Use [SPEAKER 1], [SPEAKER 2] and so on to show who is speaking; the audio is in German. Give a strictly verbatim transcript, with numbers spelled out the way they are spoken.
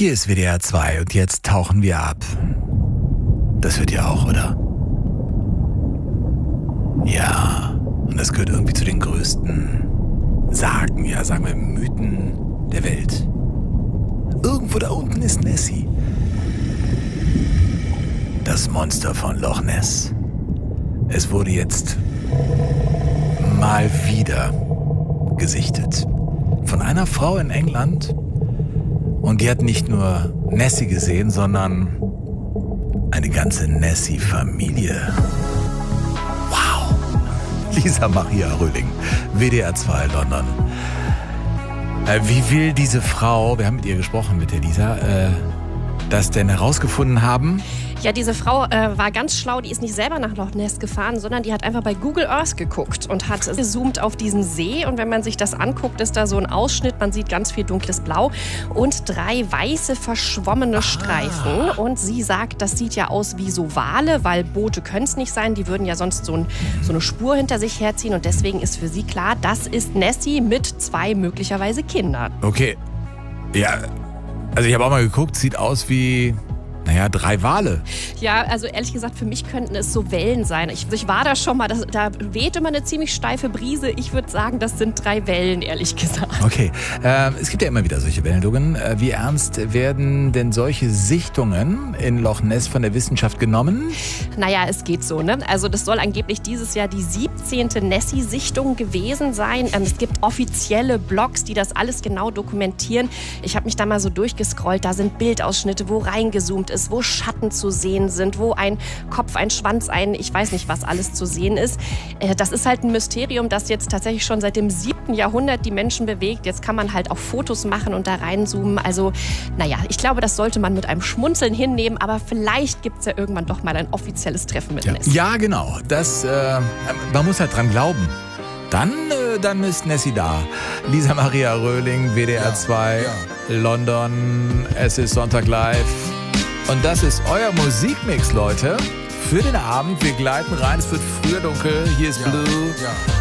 [SPEAKER 1] Hier ist W D R zwei und jetzt tauchen wir ab. Das hört ihr auch, oder? Ja, und das gehört irgendwie zu den größten Sagen, ja, sagen wir Mythen der Welt. Irgendwo da unten ist Nessie. Das Monster von Loch Ness. Es wurde jetzt mal wieder gesichtet. Von einer Frau in England. Und die hat nicht nur Nessie gesehen, sondern eine ganze Nessie-Familie. Wow. Lisa Maria Röhling, W D R zwei London. Äh, wie will diese Frau, wir haben mit ihr gesprochen, mit der Lisa, äh, das denn herausgefunden haben?
[SPEAKER 2] Ja, diese Frau äh, war ganz schlau, die ist nicht selber nach Loch Ness gefahren, sondern die hat einfach bei Google Earth geguckt und hat gezoomt auf diesen See. Und wenn man sich das anguckt, ist da so ein Ausschnitt, man sieht ganz viel dunkles Blau und drei weiße verschwommene
[SPEAKER 1] ah.
[SPEAKER 2] Streifen. Und sie sagt, das sieht ja aus wie so Wale, weil Boote können es nicht sein, die würden ja sonst so, ein, so eine Spur hinter sich herziehen. Und deswegen ist für sie klar, das ist Nessie mit zwei möglicherweise Kindern.
[SPEAKER 1] Okay, ja, also ich habe auch mal geguckt, sieht aus wie... Naja, drei Wale.
[SPEAKER 2] Ja, also ehrlich gesagt, für mich könnten es so Wellen sein. Ich, ich war da schon mal, das, da weht immer eine ziemlich steife Brise. Ich würde sagen, das sind drei Wellen, ehrlich gesagt.
[SPEAKER 1] Okay, äh, es gibt ja immer wieder solche Meldungen. Äh, wie ernst werden denn solche Sichtungen in Loch Ness von der Wissenschaft genommen?
[SPEAKER 2] Naja, es geht so, ne? Also das soll angeblich dieses Jahr die siebzehnte Nessie-Sichtung gewesen sein. Ähm, es gibt offizielle Blogs, die das alles genau dokumentieren. Ich habe mich da mal so durchgescrollt. Da sind Bildausschnitte, wo reingezoomt ist, wo Schatten zu sehen sind, wo ein Kopf, ein Schwanz, ein, ich weiß nicht, was alles zu sehen ist. Äh, das ist halt ein Mysterium, das jetzt tatsächlich schon seit dem siebten Jahrhundert die Menschen bewegt. Jetzt kann man halt auch Fotos machen und da reinzoomen. Also, naja, ich glaube, das sollte man mit einem Schmunzeln hinnehmen, aber vielleicht gibt es ja irgendwann doch mal ein offizielles Treffen mit
[SPEAKER 1] ja.
[SPEAKER 2] Nessie.
[SPEAKER 1] Ja, genau. Das, äh, man muss halt dran glauben. Dann, äh, dann ist Nessie da. Lisa Maria Röhling, W D R zwei, ja, ja. London, es ist Sonntag live. Und das ist euer Musikmix, Leute, für den Abend. Wir gleiten rein, es wird früher dunkel. Hier ist ja, Blue. Ja.